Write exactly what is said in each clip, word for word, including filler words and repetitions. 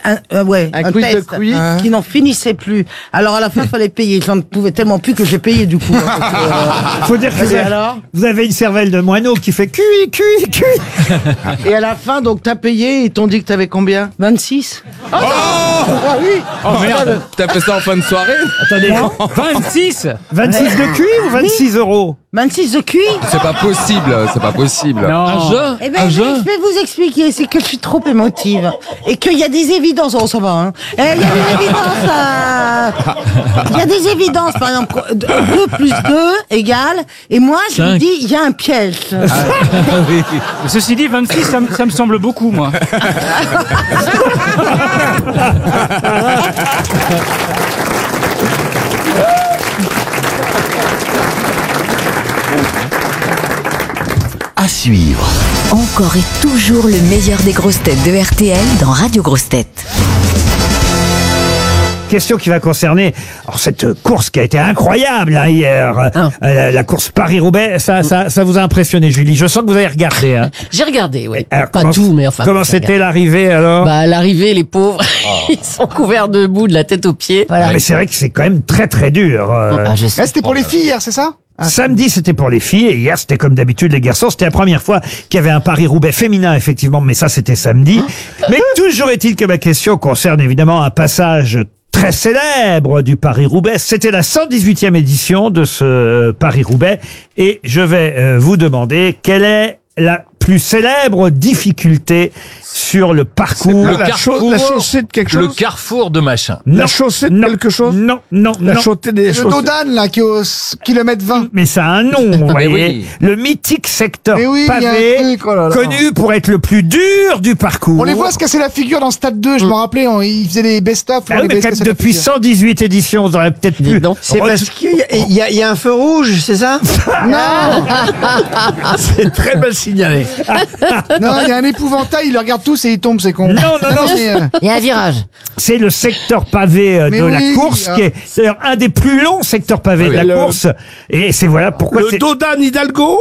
un, euh, ouais, Un un, quiz de test quiz. qui n'en finissait plus. Alors à la fin, il fallait payer. J'en pouvais tellement plus que j'ai payé du coup. Hein, parce que, euh, Faut dire que vous et avez, alors vous avez une cervelle de moineau qui fait cui, cui, cui. Et à la fin, donc, t'as payé, ils t'ont dit que t'avais combien? vingt-six. Oh, ah oui. Oh merde, t'as fait ça en fin de soirée? Attendez, vingt-six vingt-six de cuit ou vingt-six euros? vingt-six de cuit. C'est pas possible, c'est pas possible. Non. Un jeu? Eh ben, je je vais vous expliquer, c'est que je suis trop émotive et qu'il y a des évidences. Oh, ça va, hein. Eh, il y a des évidences. euh, Il y a des évidences, par exemple, deux plus deux égale. Et moi, je me Cinq. dis, il y a un piège. Ceci dit, vingt-six, ça, me- ça me semble beaucoup, moi. À suivre. Encore et toujours le meilleur des grosses têtes de R T L dans Radio Grosses Têtes. Question qui va concerner alors, cette course qui a été incroyable hein, hier. Ah. Euh, la, la course Paris-Roubaix, ça, ça, ça vous a impressionné, Julie. Je sens que vous avez regardé. Hein. J'ai regardé, oui. Alors, Pas comment- tout, mais enfin. Comment j'ai c'était regardé. l'arrivée alors? Bah, à l'arrivée, les pauvres, ils sont couverts de boue de la tête aux pieds. Ah, mais c'est vrai que c'est quand même très très dur. euh. Ah, je sais. Ah, c'était pour les filles hier, c'est ça? Samedi, c'était pour les filles, et hier, c'était comme d'habitude les garçons. C'était la première fois qu'il y avait un Paris-Roubaix féminin, effectivement, mais ça, c'était samedi. Mais toujours est-il que ma question concerne évidemment un passage très célèbre du Paris-Roubaix. C'était la cent dix-huitième édition de ce Paris-Roubaix, et je vais euh, vous demander quelle est la plus célèbre difficulté sur le parcours. Le la, carrefour. cha- la chaussée de quelque Le chose. carrefour de machin. La chaussée de non, quelque chose. Non, non, La non. chaussée des Le chaussettes. Dodane, là, qui est au s- kilomètre vingt. Mais ça a un nom, vous Mais voyez. oui. Le mythique secteur Mais oui, il y a un pavé, truc, oh là là. connu pour être le plus dur du parcours. On les voit se casser la figure dans Stade deux, je me rappelais, on- ils faisaient des best-of. Ah on oui, les mais voyait se quand même, casser la depuis figure. cent dix-huit éditions, vous aurez peut-être Dis pu. donc. C'est parce qu'il y, a- il y, a- il y a un feu rouge, c'est ça? Non, C'est très mal signalé. non, il y a un épouvantail, ils le regardent tous et ils tombent, c'est con. Non, non, non, mais, euh, Il y a un virage. C'est le secteur pavé euh, Mais de oui, la course, ah. qui est d'ailleurs un des plus longs secteurs pavés Ah de oui, la le- course. Et c'est voilà pourquoi c'est... Dodan Hidalgo.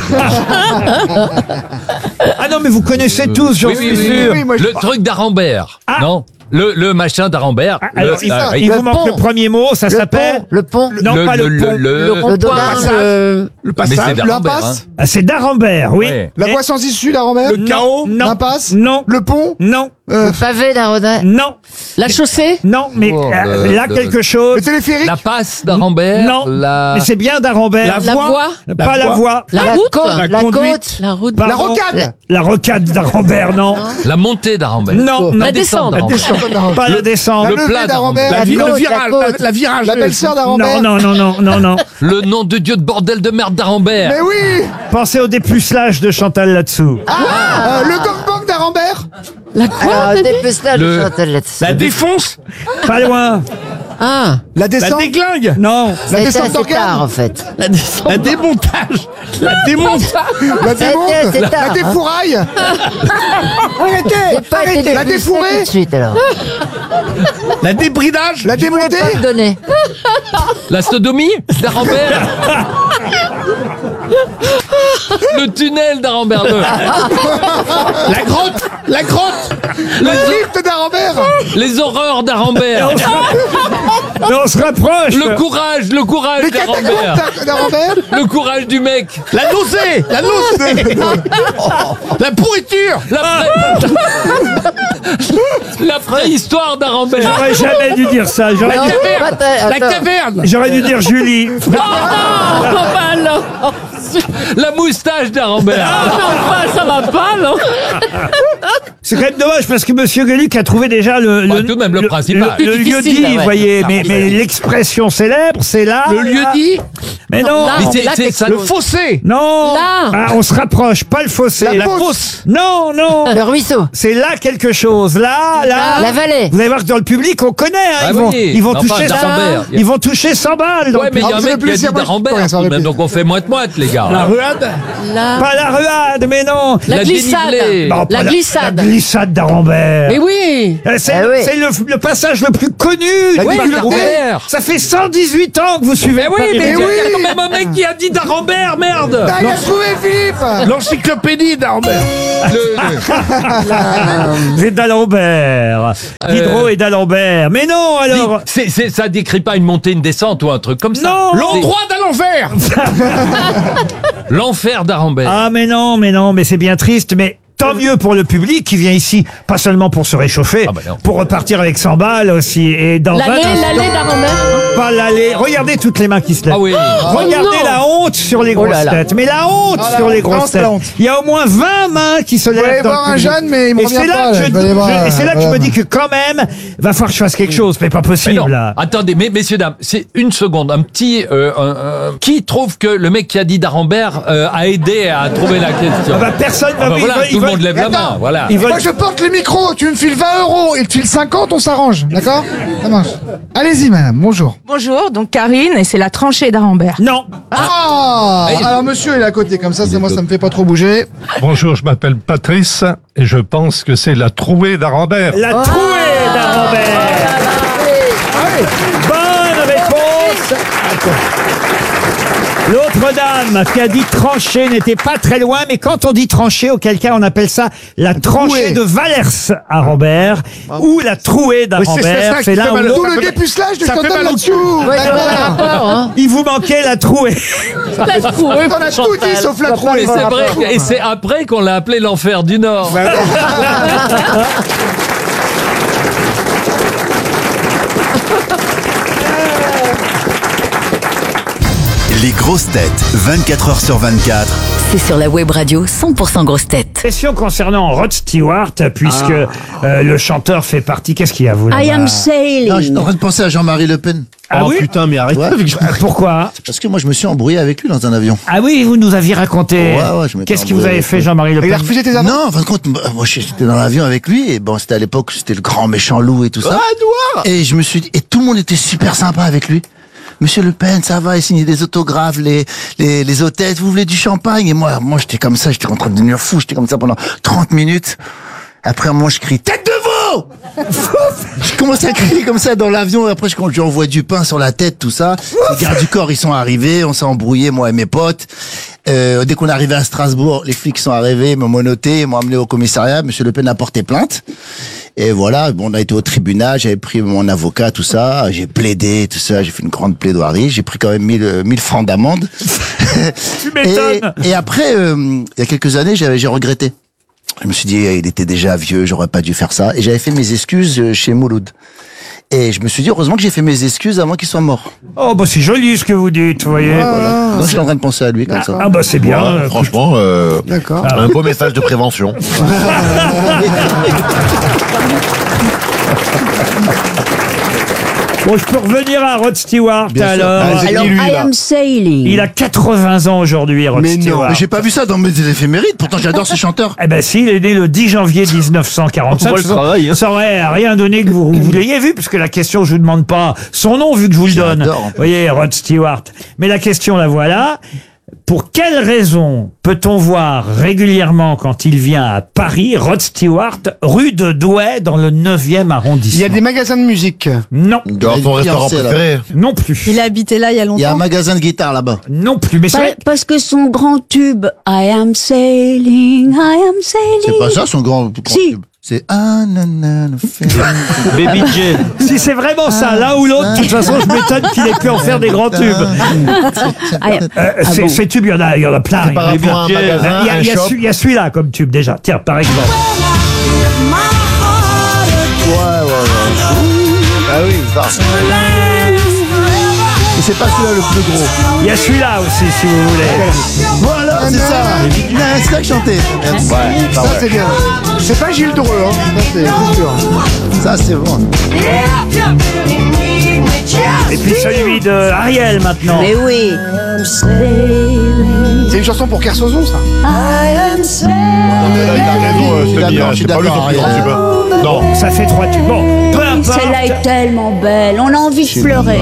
Ah non, mais vous connaissez tous, j'en Oui, suis oui, oui, sûr. oui, moi, je- Le truc d'Arambert. Ah. Non? Le, le machin d'Arambert. Ah, alors, Le- il, ah, il oui. vous manque pont. le premier mot, ça Le s'appelle... pont, le pont, Non, le, pas le, le, pont. le, le le- rond-point, passage. le... Le Mais c'est passage. d'Arambert. Hein. L'impasse, Ah, c'est d'Arambert, oui. Ouais. la Mais- voie sans issue, la Rambert, Le chaos. Non, l'impasse, non, le pont, non, euh, le pavé d'Aroda. non, La chaussée. non, mais Oh, euh, le- là, le- quelque le chose... téléphérique, La passe d'Arambert. Non, La... mais c'est bien d'Arambert. La voie. Pas la voie. La, La route. côte, La, la conduite. côte. La route. Pardon. la rocade, La rocade d'Arambert, non. La montée d'Arambert. Non, non. La descente. d'Arambert. Pas la descente. la Le levée plat d'Arambert, La, La vi- le côte, virage. la La, côte. la virage. la belle-sœur Non, d'Arambert. non, non, non, non, non. Le nom de Dieu de bordel de merde d'Arambert. Mais oui, Pensez au dépucelage de Chantal là-dessous. euh, le gangbang d'Arambert, La quoi? Alors, dépucelage Le- de Chantal là-dessus. La défonce. Pas loin. Ah. la La descente, déglingue. Non. la Ça a été descente assez d'organes, tard, en fait. La descente. La démontage. La démonte. la Ça a été assez démonte, tard, la hein. défouraille, arrêtez, J'ai pas été arrêtez, la dépistée tout défourrée, de suite, alors. La débridage. la démontée, Pas me donner. La sodomie d'Arambert. Le tunnel d'Arambert deux. La grotte. La grotte. le lift d'Arambert, Les horreurs d'Arambert. Mais on se rapproche. Le courage, le courage les d'Arambert. catacombes d'Arambert, Le courage du mec. La nausée. La nausée. La pourriture. La, pré... la préhistoire d'Arambert. J'aurais jamais dû dire ça. J'aurais Non, dû, attends, La attends. caverne. j'aurais dû dire Julie. Oh, bah non. La moustache d'Arambert. Bah, ça va pas, non. C'est quand même dommage parce que Monsieur Gueluc a trouvé déjà le, Bah, le, tout de même le principal. le, le Plus lieu difficile, dit, là, ouais. vous voyez. Mais, mais l'expression célèbre, c'est là. Le lieu là. dit. Mais non. là, Mais on- c'est- là, c'est- quelque ça- Le chose. fossé. Non. Là. Ah, on se rapproche. Pas le fossé. La La- fosse, Non, non. Le ruisseau. C'est là quelque chose. Là, là. La vallée. Vous allez voir que dans le public, on connaît. Hein, Ah ils, vont, oui. ils vont Non, toucher pas ça. d'Arambert. Ils vont toucher cent balles. Dans Ouais, le mais il y a Ah, un ça fait mec qui a dit plaisir, moi, je- d'Arambert. ouais, ça tout de fait même, plaisir. donc on fait moite-moite, les gars. La ruade. La, Pas la ruade, mais non. la La glissade. dénivelée. Non, pas La glissade. La glissade d'Arambert. Mais oui. Euh, C'est Eh oui. c'est le, le passage le plus connu. La du dénivelée. parcours. Ça fait cent dix-huit ans que vous suivez. Mais oui, Paris mais il y Roubaix. a quand même un mec qui a dit d'Arambert, merde. ah, il a trouvé Philippe, L'encyclopédie d'Arambert. Le- C'est d'Alembert. Diderot et d'Alembert. Mais non, alors. C'est, c'est, ça décrit pas une montée, une descente ou un truc comme ça. Non. L'endroit d'à l'envers. L'enfer d'Arambert. Ah, mais non, mais non, mais c'est bien triste, mais. Tant mieux pour le public qui vient ici, pas seulement pour se réchauffer, Ah bah non. pour repartir avec cent balles aussi. Et dans L'allée, vingt l'allée d'Arambert. Pas l'allée. Regardez toutes les mains qui se lèvent. Ah oui. Regardez Oh non. la honte sur les Oh grosses là là. têtes. Mais la honte Ah, la sur honte, les vraiment, grosses c'est têtes. la honte. Il y a au moins vingt mains qui se Je vais lèvent. aller dans voir le un public. jeune, mais il me Et revient c'est là pas, que là. je, Je vais aller voir, je- et c'est là que je euh, me dis que quand même, va falloir que je fasse quelque chose, mais pas Mais possible non. là. Attendez, mais messieurs dames, c'est une seconde, un petit. Euh, un- un- qui trouve que le mec qui a dit d'Arambert euh, a aidé à trouver la question Ah bah, personne Ah va bah ils voilà, veulent- tout ils le monde veulent- lève la Attends. main, voilà. Ils veulent- Moi, je porte le micro, tu me files vingt euros et tu files cinquante, on s'arrange, d'accord? Ça marche. Allez-y, madame, bonjour. Bonjour, donc Karine, et c'est la tranchée d'Arambert. Non. Ah, Ah, il- alors monsieur est à côté, comme ça, c'est moi, ça me fait pas trop bouger. Bonjour, je m'appelle Patrice et je pense que c'est la trouée d'Arambert. La trouée d'Arambert. Bonne réponse. L'autre dame qui a dit tranchée n'était pas très loin, mais quand on dit tranchée, auquel cas on appelle ça la tranchée trouée. de Valers à Rambert ou la trouée Oui, c'est ça d'Arambert. qui C'est fait l'un ou mal. l'autre. Tout le dépucelage de ça fait Chantal mal au là-dessous. Ouais, ça n'a pas rapport, hein. Il vous manquait la trouée. La trouée, On a tout dit sauf la Et trouée. c'est vrai, et c'est après qu'on l'a appelé l'enfer du Nord. Les grosses têtes, vingt-quatre heures sur vingt-quatre. C'est sur la web radio cent pour cent grosses têtes. Question concernant Rod Stewart, puisque euh, le chanteur fait partie. Qu'est-ce qu'il y a, vous I là-bas am sailing. Non, j'étais en train de penser à Jean-Marie Le Pen. Ah oui putain, mais arrêtez Ouais. avec Jean- Euh, Pourquoi Parce que moi, je me suis embrouillé avec lui dans un avion. Ah oui, vous nous aviez raconté. Ouais, ouais, je m'étais Qu'est-ce que vous embrouillé avez avec fait, lui. Jean-Marie Le Il a Pen refusé tes avances. Non, en fin de compte, bah, moi, j'étais dans l'avion avec lui et bon, c'était à l'époque, c'était le grand méchant loup et tout ça. Ah, noir. Et je me suis dit, et tout le monde était super sympa avec lui. Monsieur Le Pen, ça va, il signait des autographes, les, les, les hôtesses, vous voulez du champagne? Et moi, moi, j'étais comme ça, j'étais en train de devenir fou, j'étais comme ça pendant trente minutes. Après, moi, je crie, tête de veau! Je commence à crier comme ça dans l'avion, et après, je, quand je lui envoie du pain sur la tête, tout ça. Les gardes du corps, ils sont arrivés, on s'est embrouillé, moi et mes potes. Euh, dès qu'on est arrivé à Strasbourg, les flics sont arrivés, m'ont menotté, m'ont amené au commissariat, monsieur Le Pen a porté plainte. Et voilà, bon, on a été au tribunal, j'avais pris mon avocat, tout ça, j'ai plaidé, tout ça, j'ai fait une grande plaidoirie, j'ai pris quand même mille, euh, mille francs d'amende. Tu m'étonnes. Et, et après, euh, il y a quelques années, j'avais, j'ai regretté. Je me suis dit, il était déjà vieux, j'aurais pas dû faire ça. Et j'avais fait mes excuses euh, chez Mouloud. Et je me suis dit, heureusement que j'ai fait mes excuses avant qu'il soit mort. Oh, bah c'est joli ce que vous dites, vous voyez. Donc je suis en train de penser à lui comme ça. Ah, bah c'est bien. Ouais, Euh, franchement, euh, D'accord. un beau message de prévention. Bon, je peux revenir à Rod Stewart Bien sûr. alors. Ah, c'est Alors, qui, lui, I là am sailing. Il a quatre-vingts ans aujourd'hui, Rod Mais non, Stewart. mais j'ai pas vu ça dans mes éphémérides. Pourtant, j'adore ce chanteur. Eh ben si, il est né le dix janvier mille neuf cent quarante-cinq. On voit le travail, hein. Ça aurait rien donné que vous, vous l'ayez vu, puisque la question, je vous demande pas son nom, vu que je vous le donne. J'adore, en Vous voyez, Rod Stewart. Mais la question, la voilà. Pour quelle raison peut-on voir régulièrement, quand il vient à Paris, Rod Stewart, rue de Douai, dans le neuvième arrondissement? Il y a des magasins de musique. Non. Dans Il y a ton une restaurant fiancée, là. préféré. Non plus. Il a habité là il y a Il y a un longtemps. magasin de guitare là-bas. Non plus. Mais c'est Pa- vrai. Parce que son grand tube, I am sailing, I am sailing. C'est pas ça son grand, grand Si. tube. C'est ah nanana, Baby J. Si c'est vraiment ça, l'un ou l'autre, de toute façon, je m'étonne qu'il ait pu en faire des grands tubes. Ah, Euh, ah ces, bon. ces tubes, il y en a, il y en a plein. C'est par rapport à un Il y a, magasin, il y a- un il y a shop. celui- il y a celui-là comme tube déjà. Tiens, par exemple. Ouais, ouais, ouais. Ah oui, ça. Et c'est pas celui-là le plus gros. Il y a celui-là aussi, si vous voulez. Voilà, c'est ça. C'est ça que je chantais. Ouais, Ça, c'est bien. C'est pas Gilles Dreux, hein. Ça, c'est c'est sûr. ça c'est bon. Et puis celui de Ariel maintenant. Mais oui. C'est une chanson pour Kersozon, ça. Là, il a raison, euh, Je suis Sony, d'accord, hein, je suis c'est pas lui d'accord, son plus grand Ariel. tube. Non. Ça fait trois tubes. Bon, peu importe. Celle-là est tellement belle, on a envie de pleurer.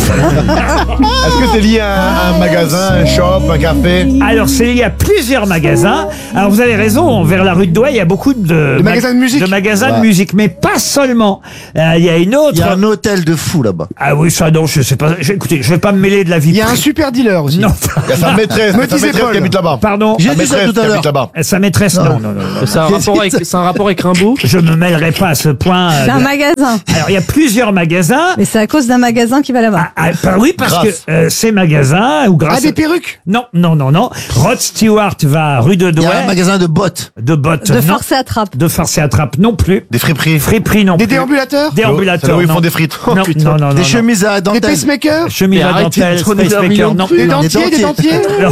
Est-ce que c'est lié à un magasin, un shop, un café? Alors, c'est lié à plusieurs magasins. Alors, vous avez raison, vers la rue de Douai, il y a beaucoup de, De magasins de musique. de, magasins de Ouais. musique, mais pas seulement. Euh, Il y a une autre. Il y a un hôtel de fou là-bas. Ah oui, ça, non, je sais pas. Je- écoutez, je vais pas me mêler de la vie. Il y a un privée. super dealer aussi. Non. Il y a sa maîtresse, Me sa disait maîtresse Paul. qui habite là-bas. Pardon. J'ai Sa dit ça maîtresse tout à qui l'heure. habite là-bas. Sa maîtresse, non, non, non. non. C'est un rapport avec, c'est un rapport avec Rimbaud. Je me mêlerai pas à ce point. euh, C'est un de- magasin. Alors, il y a plusieurs magasins. Mais c'est à cause d'un magasin qui va là-bas. Ah, bah oui, parce Grâce. que euh, ces magasins, ou grâce Ah, des perruques. Non, non, non, non. Rod Stewart va rue de Il y a un Douai. magasin de bottes. De bottes, De non. force et attrape. De force et attrape non plus. Des friperies. Friperie non Des plus. déambulateurs. C'est Déambulateurs là où ils non. font des frites. Non, non, non, non, Des non. chemises à Des dentelle. pacemakers. Chemise Mais à arrêtez dentelle, de donner un pacemaker, million de non. trucs. Des dentiers, des dentiers. dentiers.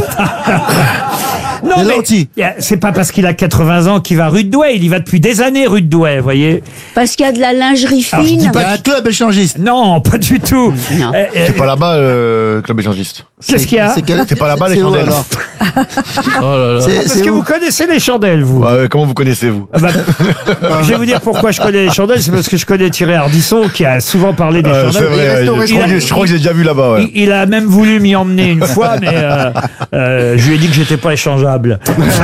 Non, Des mais lentilles. y a- c'est pas parce qu'il a quatre-vingts ans qu'il va rue de Douai. Il y va depuis des années rue de Douai, vous voyez. Parce qu'il y a de la lingerie Alors, je dis fine. Il y a un club échangiste. Non, pas du tout. Non. Euh, euh, C'est pas là-bas, le club échangiste. Qu'est-ce qu'il y a C'est quel- C'est pas là-bas, les c'est où, chandelles. alors Oh là là. C'est Parce c'est que où vous connaissez les chandelles, vous. Ouais, ouais, comment vous connaissez, vous? Ah bah, je vais vous dire pourquoi je connais les chandelles. C'est parce que je connais Thierry Ardisson qui a souvent parlé des Ouais, c'est chandelles. vrai, reste au je, restaurant. crois que- je crois que j'ai déjà vu là-bas, ouais. Il, il a même voulu m'y emmener une fois, mais euh, euh, je lui ai dit que j'étais pas échangeable.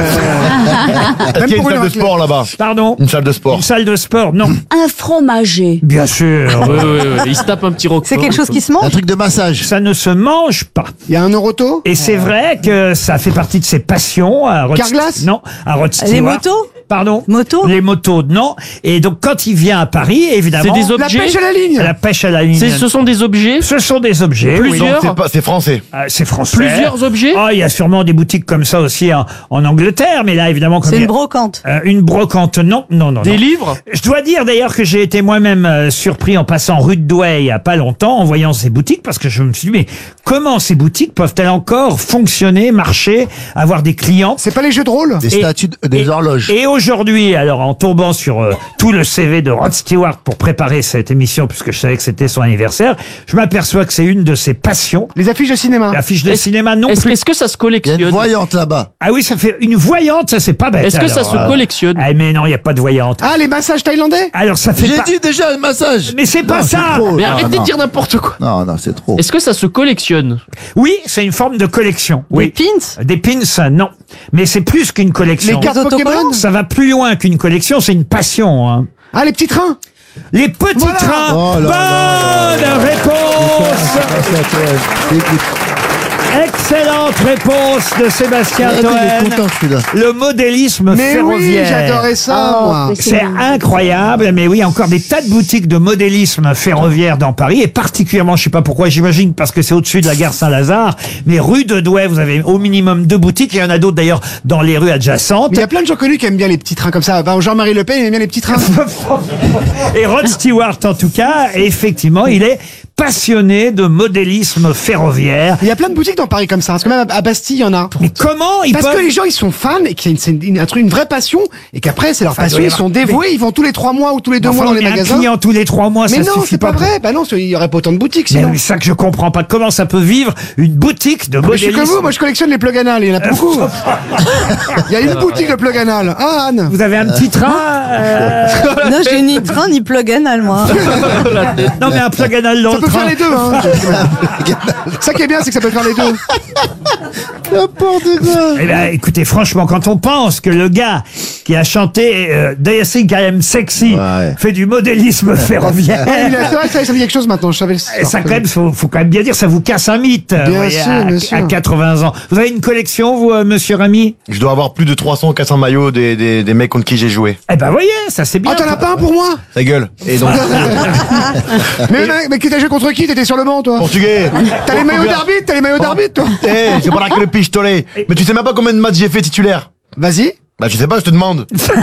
Est-ce qu'il y a une pour salle une de raclette. sport là-bas? Pardon. Une salle de sport. Une salle de sport, non. Un fromager. Bien sûr. Ouais, ouais, ouais. Il se tape un petit roquefort. C'est quelque chose qui se Un mange. truc de massage. Ça ne se mange pas. Il y a un Euroto. Et c'est vrai que ça fait partie de ses passions. À Rod Carglass. Non, à Rod Les Stewart. motos Pardon. Motos Les motos, non. Et donc quand il vient à Paris, évidemment. C'est des La objets. pêche à la ligne. La pêche à la ligne. C'est- Ce sont des objets. Ce sont des objets. oui. Plusieurs. Donc, c'est pas- c'est français. Ah, c'est français. Plusieurs objets. Ah, il y a sûrement des boutiques comme ça aussi en, en Angleterre, mais là, évidemment, comme C'est il y une a- brocante. Euh, une brocante, non, non, non. Des non. livres. Je dois dire d'ailleurs que j'ai été moi-même euh, surpris en passant rue de Douai il y a pas longtemps en voyant ces boutiques parce que je me suis dit mais comment ces boutiques peuvent-elles encore fonctionner, marcher, avoir des clients? C'est pas les jeux de rôle. Des Et- statues, de- des et- horloges. Et aujourd'hui, alors en tombant sur euh, tout le C V de Rod Stewart pour préparer cette émission, puisque je savais que c'était son anniversaire, je m'aperçois que c'est une de ses passions. Les affiches de cinéma. L'affiche de Est-ce- cinéma non Est-ce plus. est-ce que ça se Il y a collectionne? une voyante là-bas. Ah oui, ça fait une voyante, ça c'est pas bête. Est-ce que ça alors, se euh. collectionne? Ah mais non, il y a pas de voyante. Ah, les massages thaïlandais. Alors ça fait J'ai pas... dit déjà un massage. Mais c'est pas Non, ça. trop. Mais Non, arrêtez non. de dire n'importe quoi. Non, non, c'est trop. Est-ce que ça se collectionne? Oui, c'est une forme de collection. Des Oui. pins. Des pins, non. Mais c'est plus qu'une collection. Les cartes Des Pokémon. autocollants. Ça va plus loin qu'une collection, c'est une passion. Hein. Ah, les petits trains. Les petits Voilà. trains. Oh là là Bonne réponse. Excellente réponse de Sébastien Ah, il est Toen. content celui-là. Le modélisme Mais oui, ferroviaire. j'adorais ça, Oh, moi. mais C'est incroyable, mais oui, encore des tas de boutiques de modélisme ferroviaire dans Paris, et particulièrement, je sais pas pourquoi, j'imagine parce que c'est au-dessus de la gare Saint-Lazare, mais rue de Douai, vous avez au minimum deux boutiques, il y en a d'autres d'ailleurs dans les rues adjacentes. Mais il y a plein de gens connus qui aiment bien les petits trains comme ça. Ben, Jean-Marie Le Pen, il aime bien les petits trains. Et Rod Stewart, en tout cas, effectivement, il est passionné de modélisme ferroviaire. Il y a plein de boutiques dans Paris comme ça. Parce que même à Bastille, il y en a. Mais comment ils Parce peuvent... que les gens, ils sont fans et qu'il y a une, c'est une, un truc, une vraie passion et qu'après, c'est leur Enfin, passion. il doit y Ils sont avoir- dévoués, ils vont tous les trois mois ou tous les deux Enfin, mois dans on les est magasins. un client tous les trois mois, Mais ça non, suffit c'est pas pour- vrai. Bah non, il y aurait pas autant de boutiques Mais sinon. oui, c'est ça que je comprends pas. Comment ça peut vivre une boutique de Mais je suis modélisme? comme vous, moi je collectionne les plugs anal, il y en a beaucoup. Il y a une boutique de plugs anal. Ah, Anne. Vous avez un petit train euh, Non, j'ai ni train ni plug anal, moi. Non, mais un plug anal dans Ça le peut train. faire les deux, hein. Ça qui est bien, c'est que ça peut faire les deux. N'importe quoi. Eh ben, écoutez, franchement, quand on pense que le gars qui a chanté euh, Do You Think I Am Sexy Ouais. fait du modélisme ferroviaire, Ouais, il a- C'est vrai que ça, ça dit quelque chose maintenant, je savais le et ça quand même, faut, faut quand même bien dire, ça vous casse un mythe. Bien vous voyez, sûr, à, bien à sûr. quatre-vingts ans. Vous avez une collection, vous, euh, monsieur Rami? Je dois avoir plus de trois cents ou quatre cents maillots des, des, des mecs contre qui j'ai joué. Eh ben, voyez, ça c'est bien. Ah, t'en as pas un pour moi? Ta gueule. Et donc, Mais, mais, mais qui t'a joué contre qui? T'étais sur le banc, toi? portugais. T'as les maillots d'arbitre? T'as les maillots d'arbitre, toi? Eh, c'est pas là que le pistolet. Mais tu sais même pas combien de matchs j'ai fait titulaire. Vas-y. Bah, je sais pas, je te demande.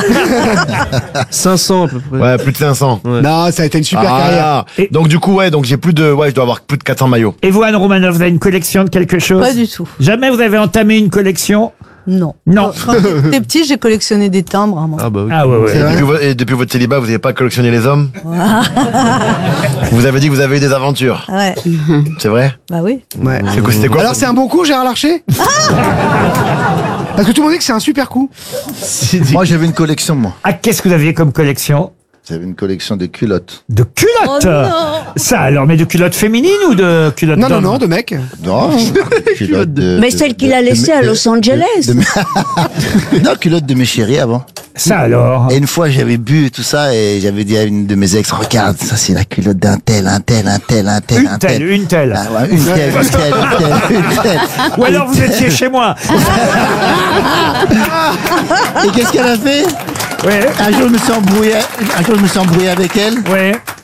cinq cents à peu près. Ouais, plus de cinq cents. Non, ça a été une super Ah, carrière. Et- Donc, du coup, ouais, donc j'ai plus de, ouais, je dois avoir plus de quatre cents maillots. Et vous, Anne Romanoff, vous avez une collection de quelque chose? Pas du tout. Jamais vous avez entamé une collection? Non. Non. Quand j'étais petit, j'ai collectionné des timbres. hein, moi. Ah bah oui. Ah ouais, ouais. C'est Et vrai. depuis, vo- et depuis votre célibat, vous n'avez pas collectionné les hommes? Vous avez dit que vous avez eu des aventures. Ouais. C'est vrai? Bah oui. Ouais. C'est quoi, c'était quoi? Alors, c'est un bon coup, Gérard Larcher? Parce que tout le monde dit que c'est un super coup. Moi, j'avais une collection, moi. Ah, qu'est-ce que vous aviez comme collection? J'avais une collection de culottes. De culottes Oh non. Ça alors, mais de culottes féminines ou de culottes Non, non, d'hommes non, de mec. Non, culottes de... Mais de- celle qu'il de- a de- laissée à de- Los Angeles. de- de- non, culottes de mes chéris avant. Ça alors. Et une fois, j'avais bu et tout ça, et j'avais dit à une de mes ex, regarde, ça c'est la culotte d'un tel, un tel, un tel, un tel, Une un telle, tel. une telle. Ah ouais, une telle, une telle, une telle, une telle. Ou alors vous étiez chez moi. Et qu'est-ce qu'elle a fait? Ouais. Un jour, je me suis embrouillé, un jour, je me suis embrouillé avec elle. Ouais.